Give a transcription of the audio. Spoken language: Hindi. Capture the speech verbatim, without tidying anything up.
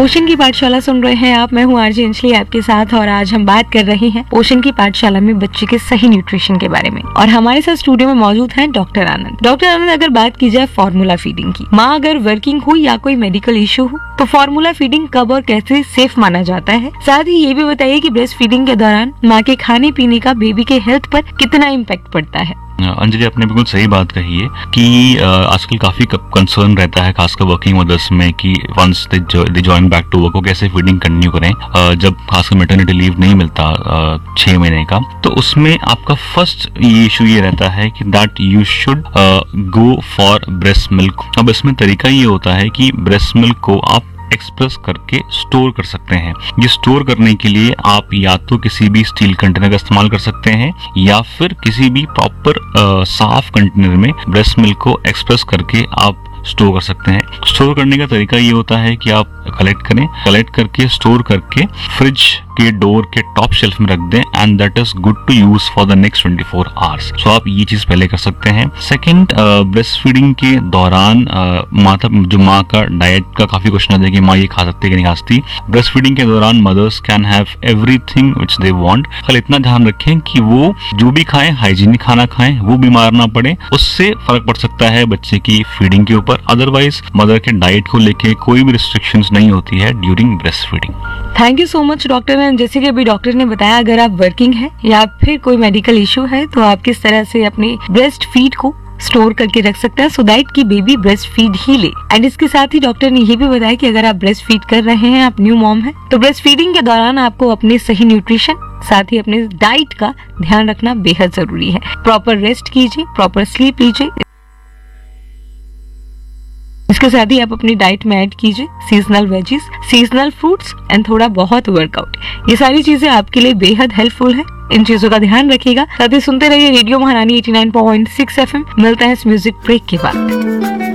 पोषण की पाठशाला सुन रहे हैं आप। मैं हूँ आरजे अंजलि आपके साथ और आज हम बात कर रहे हैं पोषण की पाठशाला में बच्चे के सही न्यूट्रिशन के बारे में। और हमारे साथ स्टूडियो में मौजूद हैं डॉक्टर आनंद। डॉक्टर आनंद, अगर बात की जाए फॉर्मूला फीडिंग की, माँ अगर वर्किंग हो या कोई मेडिकल इशू हो तो फॉर्मूला फीडिंग कब और कैसे सेफ माना जाता है? साथ ही ये भी बताइए कि ब्रेस्ट फीडिंग के दौरान माँ के खाने पीने का बेबी के हेल्थ पर कितना इम्पैक्ट पड़ता है? अंजलि, आपने बिल्कुल सही बात कही है कि आजकल काफी कंसर्न रहता है खासकर वर्किंग मदर्स में कि once they join back to work, को कैसे फीडिंग कंटिन्यू करें जब खासकर मैटरनिटी लीव नहीं मिलता छह महीने का। तो उसमें आपका फर्स्ट ये इशू ये रहता है कि that you should go for breast milk. अब इसमें तरीका ये होता है कि ब्रेस्ट मिल्क को आप एक्सप्रेस करके स्टोर कर सकते हैं। ये स्टोर करने के लिए आप या तो किसी भी स्टील कंटेनर का इस्तेमाल कर सकते हैं या फिर किसी भी प्रॉपर साफ कंटेनर में ब्रेस्ट मिल्क को एक्सप्रेस करके आप स्टोर कर सकते हैं। स्टोर करने का तरीका ये होता है कि आप कलेक्ट करें, कलेक्ट करके स्टोर करके फ्रिज के डोर के टॉप शेल्फ में रख दें and that is good to use for the next twenty four hours. सो आप ये चीज पहले कर सकते हैं। सेकंड, ब्रेस्ट फीडिंग के दौरान माता जो माँ का डाइट का काफी क्वेश्चन आता है कि माँ ये खा सकती है कि नहीं खा सकती। ब्रेस्ट फीडिंग के दौरान mother's can have everything which they want. खाली इतना ध्यान रखें कि वो जो भी खाएं हाइजीनिक खाना खाएं, वो बीमार ना पड़े। उससे फर्क पड़ सकता है बच्चे की फीडिंग के ऊपर। अदरवाइज मदर के डाइट को लेके कोई भी रिस्ट्रिक्शंस नहीं होती है during breast feeding. Thank you so much doctor. जैसे कि अभी डॉक्टर ने बताया, अगर आप वर्किंग है या फिर कोई मेडिकल इशू है तो आप किस तरह से अपने ब्रेस्ट फीड को स्टोर करके रख सकते हैं सो दैट की बेबी ब्रेस्ट फीड ही ले। एंड इसके साथ ही डॉक्टर ने ये भी बताया कि अगर आप ब्रेस्ट फीड कर रहे हैं, आप न्यू मॉम है, तो ब्रेस्ट फीडिंग के दौरान आपको अपने सही न्यूट्रिशन साथ ही अपने डाइट का ध्यान रखना बेहद जरूरी है। प्रॉपर रेस्ट कीजिए, प्रॉपर स्लीप लीजिए। इसके साथ ही आप अपनी डाइट में ऐड कीजिए seasonal veggies, seasonal fruits and थोड़ा बहुत वर्कआउट। ये सारी चीजें आपके लिए बेहद हेल्पफुल है। इन चीजों का ध्यान रखिएगा। साथ ही सुनते रहिए रेडियो महारानी eighty nine point six F M. मिलते हैं इस म्यूजिक ब्रेक के बाद।